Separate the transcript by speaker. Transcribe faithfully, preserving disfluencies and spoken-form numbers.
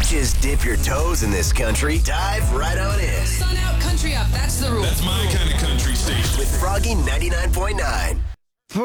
Speaker 1: just dip your toes in this country. Dive right on in.
Speaker 2: Sun out, country up. That's the rule.
Speaker 3: That's my kind of country station.
Speaker 1: With Froggy ninety-nine point nine.